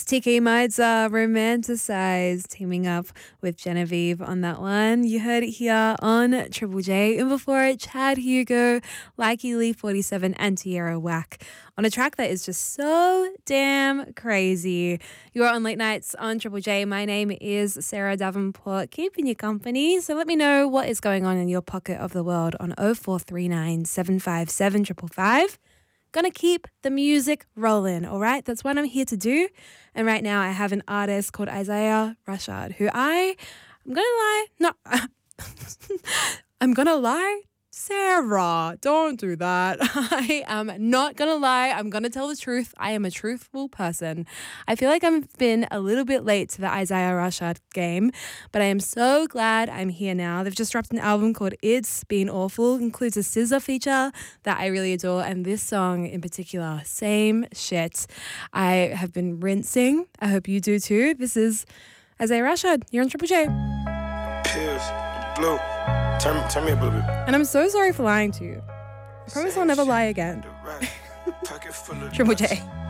It's TK Maidza, Romanticized, teaming up with Genevieve on that one. You heard it here on Triple J. And before it, Chad Hugo, Likey Lee 47, and Tierra Whack on a track that is just so damn crazy. You are on Late Nights on Triple J. My name is Sarah Davenport, keeping you company. So let me know what is going on in your pocket of the world on 0439 757 555. Gonna keep the music rolling, all right? That's what I'm here to do. And right now I have an artist called Isaiah Rashad, who I'm gonna lie, Sarah, don't do that. I am not gonna lie. I'm gonna tell the truth. I am a truthful person. I feel like I've been a little bit late to the Isaiah Rashad game, but I am so glad I'm here now. They've just dropped an album called It's Been Awful. Includes a SZA feature that I really adore, and this song in particular, same shit. I have been rinsing. I hope you do too. This is Isaiah Rashad. You're on Triple J. Pills, blue. Turn me up a little bit. And I'm so sorry for lying to you. I promise I'll never lie again. Triple J.